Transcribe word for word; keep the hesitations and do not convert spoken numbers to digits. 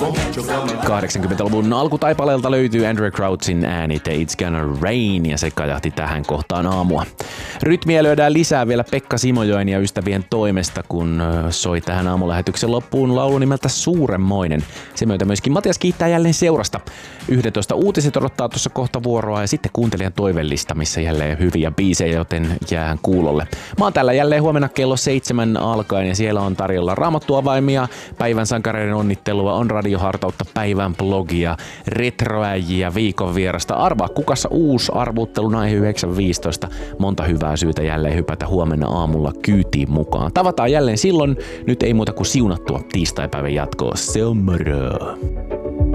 kahdeksankymmentäluvun alkutaipaleelta löytyy Andrew Crouchin ääni It's Gonna Rain ja se kajahti tähän kohtaan aamua. Rytmiä lyödään lisää vielä Pekka Simojoen ja ystävien toimesta, kun soi tähän aamulähetyksen loppuun laulu nimeltä Suuremmoinen. Se myötä myöskin Matias kiittää jälleen seurasta. yksitoista uutiset odottaa tuossa kohta vuoroa ja sitten kuuntelijan toivellista, missä jälleen hyviä biisejä, joten jäähän kuulolle. Mä oon täällä jälleen huomenna kello seitsemän alkaen ja siellä on tarjolla raamattuavaimia, päivän sankareiden onnittelua, on radiohartautta, päivän blogia, retroäjiä, viikon vierasta. Arvaa kukassa uusi arvuuttelun aihe yhdeksän viisitoista. Monta hyvää syytä jälleen hypätä huomenna aamulla kyytiin mukaan. Tavataan jälleen silloin. Nyt ei muuta kuin siunattua tiistaipäivän jatkoa. Se on moro.